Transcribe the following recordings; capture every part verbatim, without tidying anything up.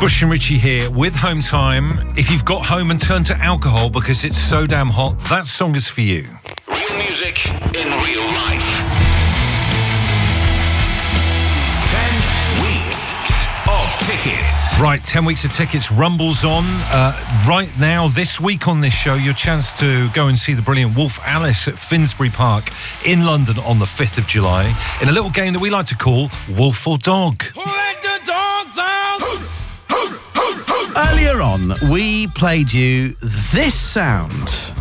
Bush and Richie here with Home Time. If you've got home and turned to alcohol because it's so damn hot, that song is for you. Real music in real life. Ten weeks of tickets. Right, ten weeks of tickets rumbles on. Uh, right now, this week on this show, your chance to go and see the brilliant Wolf Alice at Finsbury Park in London on the fifth of July in a little game that we like to call Wolf or Dog. Who let the dogs out? Earlier on, we played you this sound.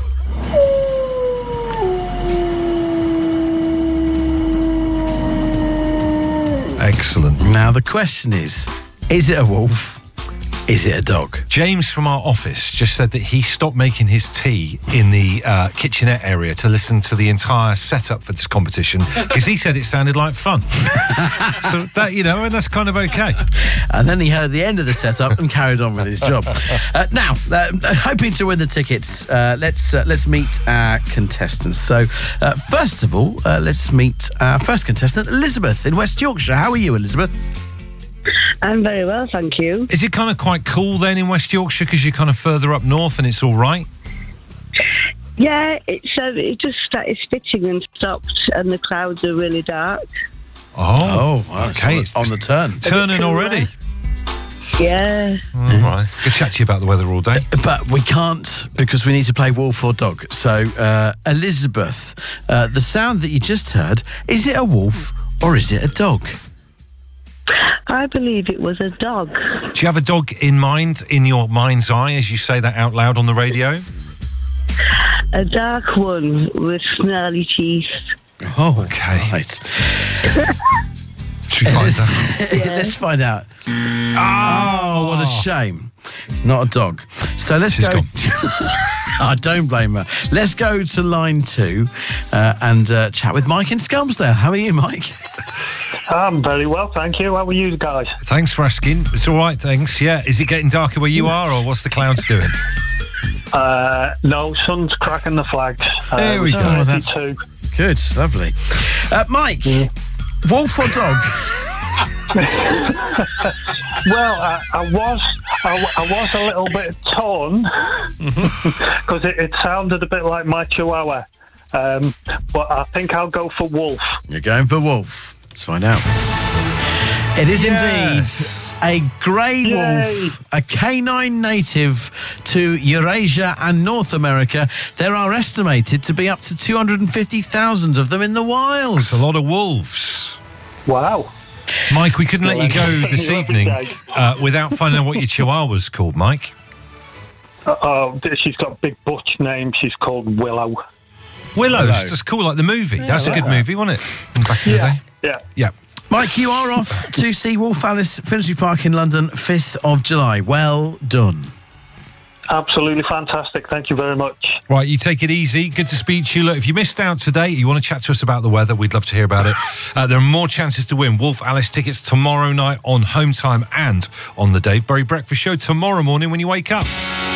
Excellent. Now, the question is, is it a wolf? Is it a dog? James from our office just said that he stopped making his tea in the uh, kitchenette area to listen to the entire setup for this competition because he said it sounded like fun. So that, you know, and that's kind of okay. And then he heard the end of the setup and carried on with his job. Uh, now, uh, hoping to win the tickets, uh, let's uh, let's meet our contestants. So, uh, first of all, uh, let's meet our first contestant, Elizabeth in West Yorkshire. How are you, Elizabeth? I'm very well, thank you. Is it kind of quite cool then in West Yorkshire because you're kind of further up north and it's all right? Yeah, it's uh, it just started spitting and stopped, and the clouds are really dark. Oh, oh okay. It's on the, on the turn. Turning already. Yeah. All right. Good chat to you about the weather all day. But we can't because we need to play wolf or dog. So, uh, Elizabeth, uh, the sound that you just heard, is it a wolf or is it a dog? I believe it was a dog. Do you have a dog in mind, in your mind's eye, as you say that out loud on the radio? A dark one with snarly teeth. Oh, okay. Right. Should we find out? Yeah. Let's find out. Oh, what a shame. It's not a dog. So let's She's go. gone. I don't blame her. Let's go to line two uh, and uh, chat with Mike in Skelmersdale. How are you, Mike? I'm very well, thank you. How are you guys? Thanks for asking. It's all right, thanks. Yeah. Is it getting darker where you are, or what's the clouds doing? Uh, no, sun's cracking the flags. Uh, There we go. Oh, that's thirty-two. good. Lovely. Uh, Mike, Yeah. wolf or dog? Well, I, I was I, I was a little bit torn because it, it sounded a bit like my Chihuahua, um, but I think I'll go for wolf. You're going for wolf. Let's find out. It is Yes. indeed a grey Yay. wolf, a canine native to Eurasia and North America. There are estimated to be up to two hundred fifty thousand of them in the wild. It's a lot of wolves. Wow. Mike, we couldn't let you go this Lovely evening day. uh, without finding out what your Chihuahua's called, Mike. Uh, oh, she's got a big butch name. She's called Willow. Willows. Willow. That's cool, like the movie. That's a like good that. movie, wasn't it? Back in the Yeah. day. Yeah. Yeah. Mike, you are off to see Wolf Alice at Finsbury Park in London, fifth of July. Well done. Absolutely fantastic. Thank you very much. Right, you take it easy. Good to speak to you. Look, if you missed out today, you want to chat to us about the weather, we'd love to hear about it. Uh, there are more chances to win Wolf Alice tickets tomorrow night on Home Time and on the Dave Berry Breakfast Show tomorrow morning when you wake up.